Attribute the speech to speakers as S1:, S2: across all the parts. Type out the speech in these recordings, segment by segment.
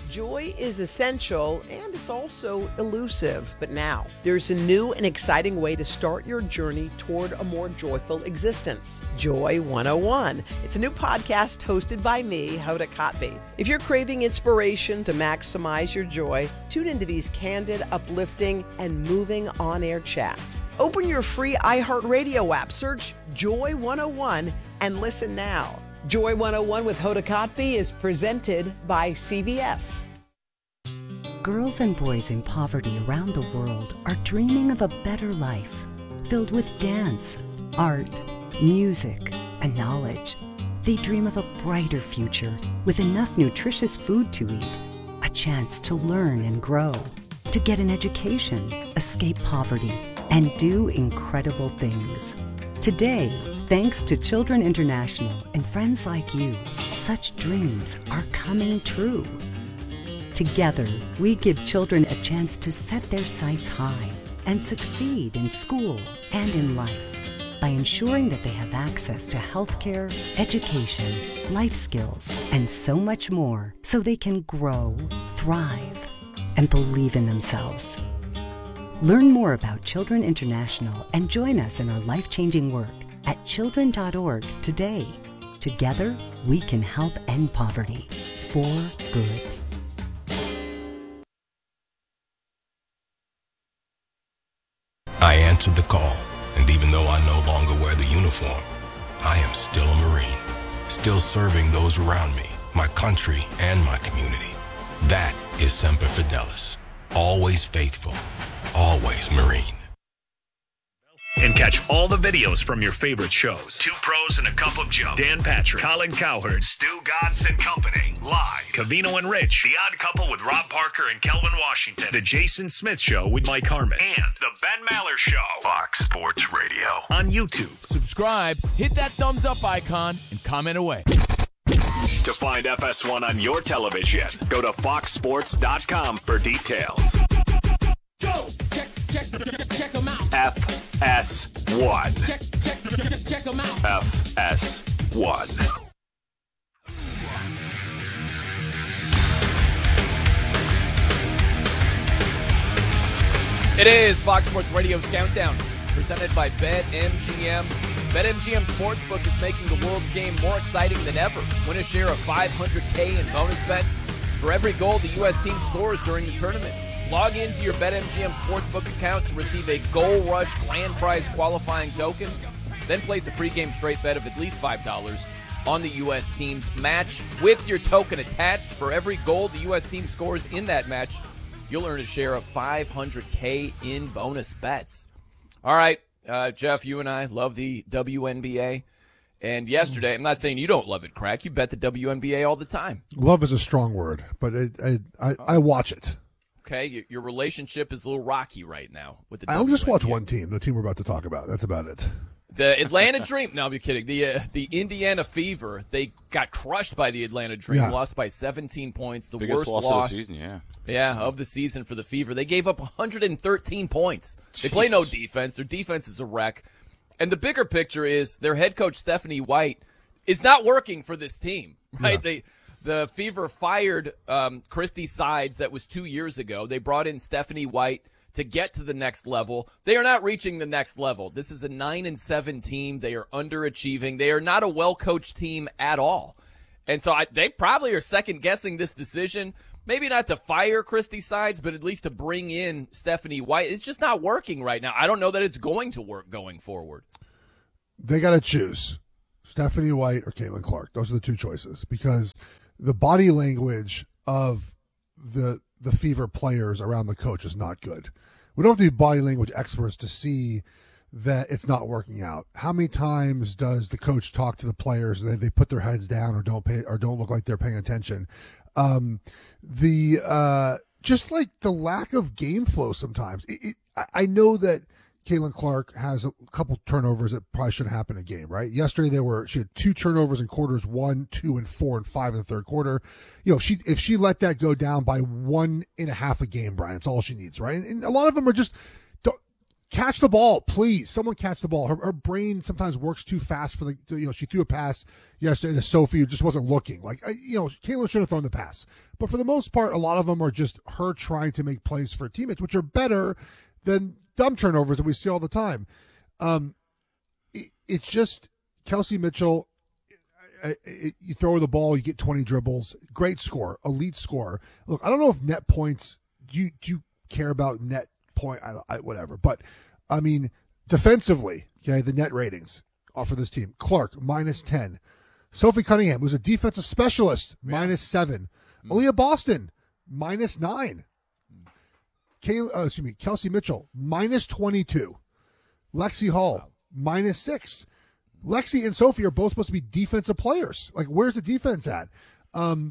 S1: Joy is essential, and it's also elusive. But now, there's a new and exciting way to start your journey toward a more joyful existence. Joy 101. It's a new podcast hosted by me, Hoda Kotb. If you're craving inspiration to maximize your joy, tune into these candid, uplifting, and moving on-air chats. Open your free iHeartRadio app, search Joy 101, and listen now. Joy 101 with Hoda Kotb is presented by CVS.
S2: Girls and boys in poverty around the world are dreaming of a better life, filled with dance, art, music, and knowledge. They dream of a brighter future with enough nutritious food to eat, a chance to learn and grow, to get an education, escape poverty, and do incredible things. Today, thanks to Children International and friends like you, such dreams are coming true. Together, we give children a chance to set their sights high and succeed in school and in life by ensuring that they have access to healthcare, education, life skills, and so much more so they can grow, thrive, and believe in themselves. Learn more about Children International and join us in our life-changing work at children.org today. Together, we can help end poverty for good.
S3: I answered the call, and even though I no longer wear the uniform, I am still a Marine, still serving those around me, my country, and my community. That is Semper Fidelis, always faithful, always Marine.
S4: And catch all the videos from your favorite shows. Two Pros and a Cup of Joe. Dan Patrick, Colin Cowherd, Stu Gatz and Company. Live. Covino and Rich. The Odd Couple with Rob Parker and Kelvin Washington. The Jason Smith Show with Mike Harmon. And The Ben Maller Show. Fox Sports Radio. On YouTube.
S5: Subscribe, hit that thumbs up icon, and comment away.
S4: To find FS1 on your television, go to foxsports.com for details.
S6: Go! Check them out.
S4: FS1.
S6: Check them out.
S4: FS1.
S5: It is Fox Sports Radio's Countdown, presented by BetMGM. BetMGM Sportsbook is making the world's game more exciting than ever. Win a share of $500K in bonus bets for every goal the U.S. team scores during the tournament. Log into your BetMGM Sportsbook account to receive a Goal Rush Grand Prize qualifying token. Then place a pregame straight bet of at least $5 on the U.S. team's match with your token attached. For every goal the U.S. team scores in that match, you'll earn a share of $500K in bonus bets. All right, Jeff, you and I love the WNBA. And yesterday, I'm not saying you don't love it, Crack. You bet the WNBA all the time.
S7: Love is a strong word, but I watch it.
S5: Okay, your relationship is a little rocky right now with the WNBA.
S7: I'll just watch one team, the team we're about to talk about. That's about it.
S5: The Atlanta Dream. No, I'm kidding. The Indiana Fever. They got crushed by the Atlanta Dream. Lost by 17 points. The
S8: biggest
S5: worst loss
S8: of the season,
S5: of the season for the Fever. They gave up 113 points. They play no defense. Their defense is a wreck. And the bigger picture is their head coach Stephanie White is not working for this team. Right? Yeah. The Fever fired Christy Sides. That was 2 years ago. They brought in Stephanie White to get to the next level. They are not reaching the next level. This is a 9-7 team. They are underachieving. They are not a well-coached team at all. And so they probably are second-guessing this decision. Maybe not to fire Christy Sides, but at least to bring in Stephanie White. It's just not working right now. I don't know that it's going to work going forward.
S7: They got to choose Stephanie White or Caitlin Clark. Those are the two choices, because the body language of the Fever players around the coach is not good. We don't have to be body language experts to see that it's not working out. How many times does the coach talk to the players and they put their heads down or don't look like they're paying attention? Just like the lack of game flow sometimes. I know that Caitlin Clark has a couple turnovers that probably shouldn't happen in a game, right? Yesterday she had 2 turnovers in quarters 1, 2, and 4, and 5 in the third quarter. You know, if she let that go down by 1.5 a game, Brian, it's all she needs, right? And a lot of them are just catch the ball, please. Someone catch the ball. Her brain sometimes works too fast for she threw a pass yesterday to Sophie who just wasn't looking. Caitlin should have thrown the pass. But for the most part, a lot of them are just her trying to make plays for teammates, which are better than dumb turnovers that we see all the time. It's just Kelsey Mitchell. You throw her the ball, you get 20 dribbles. Great score, elite score. Look, I don't know if net points. Do you care about net point? Whatever. But I mean, defensively, okay, the net ratings for this team: Clark -10, Sophie Cunningham, who's a defensive specialist, -7, Aaliyah Boston -9, Kelsey Mitchell -22, Lexi Hall -6. Lexi and Sophie are both supposed to be defensive players. Like, where's the defense at? And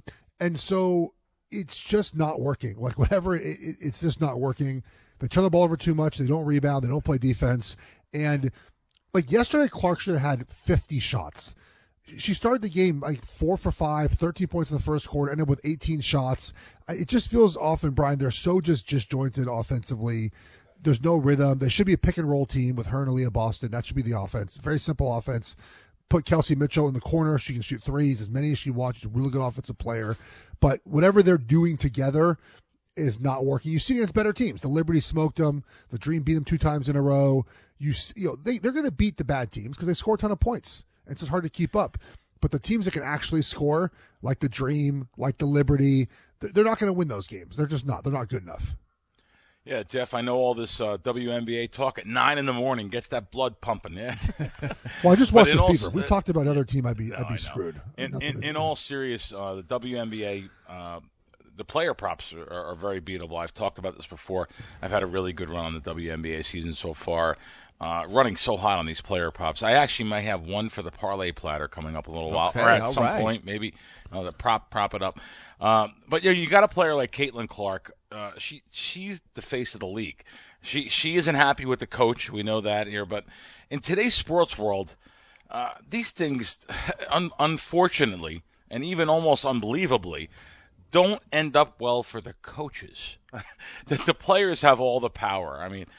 S7: so it's just not working. Like, whatever, it's just not working. They turn the ball over too much. They don't rebound. They don't play defense. And, like, yesterday, Clark should have had 50 shots. She started the game, 4 for 5, 13 points in the first quarter, ended up with 18 shots. It just feels often, Brian, they're so just disjointed offensively. There's no rhythm. They should be a pick-and-roll team with her and Aaliyah Boston. That should be the offense. Very simple offense. Put Kelsey Mitchell in the corner. She can shoot threes, as many as she wants. She's a really good offensive player. But whatever they're doing together is not working. You see it against better teams. The Liberty smoked them. The Dream beat them 2 times in a row. They're going to beat the bad teams because they score a ton of points. It's just hard to keep up. But the teams that can actually score, like the Dream, like the Liberty, they're not going to win those games. They're just not. They're not good enough.
S8: Yeah, Jeff, I know all this WNBA talk at 9 in the morning gets that blood pumping. Yeah.
S7: Well, I just watched the Fever. If we talked about another team, I'd be screwed.
S8: In all serious, the WNBA, the player props are very beatable. I've talked about this before. I've had a really good run on the WNBA season so far. Running so hot on these player props. I actually might have one for the parlay platter coming up a little while, or at some point, maybe the prop it up. But you got a player like Caitlin Clark. She's the face of the league. She isn't happy with the coach. We know that here. But in today's sports world, these things, unfortunately, and even almost unbelievably, don't end up well for the coaches. The players have all the power. I mean,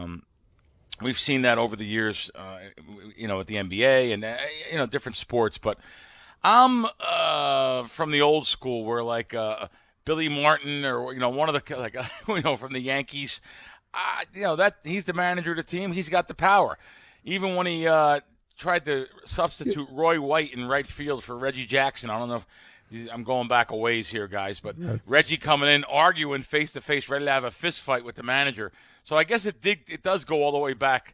S8: we've seen that over the years, at the NBA and, different sports. But I'm from the old school where, like, Billy Martin or, one of the, from the Yankees, that he's the manager of the team. He's got the power. Even when he tried to substitute Roy White in right field for Reggie Jackson, I don't know if I'm going back a ways here, guys, but Reggie coming in, arguing face-to-face, ready to have a fist fight with the manager. So I guess it does go all the way back,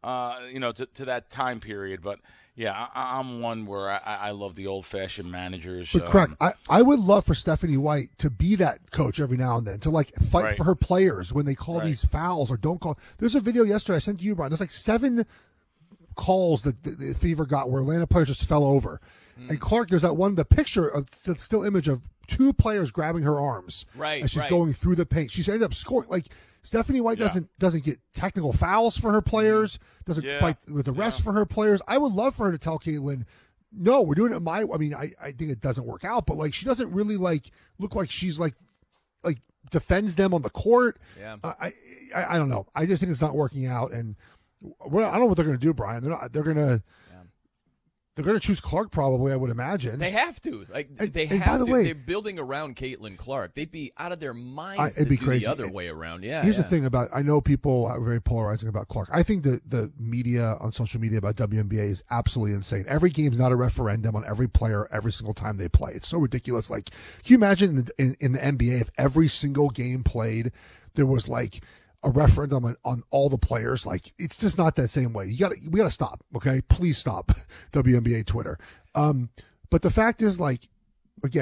S8: to that time period. But, yeah, I'm one where I love the old-fashioned managers.
S7: But correct. I would love for Stephanie White to be that coach every now and then, to, fight for her players when they call these fouls or don't call. There's a video yesterday I sent to you, Brian. There's 7 calls that the Fever got where Atlanta players just fell over. And Clark, there's that one, the picture of the still image of 2 players grabbing her arms as she's going through the paint. She's ended up scoring. Like, Stephanie White doesn't get technical fouls for her players, doesn't fight with the refs for her players. I would love for her to tell Caitlin, no, we're doing it I think it doesn't work out, but she doesn't really look like she's like defends them on the court. Yeah. I don't know. I just think it's not working out, and I don't know what they're going to do, Brian. They're going to choose Clark, probably, I would imagine.
S5: They have to. They have to. They're building around Caitlin Clark. They'd be out of their minds to do crazy. The other way around. Yeah.
S7: Here's the thing I know people are very polarizing about Clark. I think the media on social media about WNBA is absolutely insane. Every game's not a referendum on every player every single time they play. It's so ridiculous. Can you imagine in the NBA if every single game played there was a referendum on all the players? It's just not that same way. We gotta stop. Okay, please stop. WNBA Twitter. But the fact is,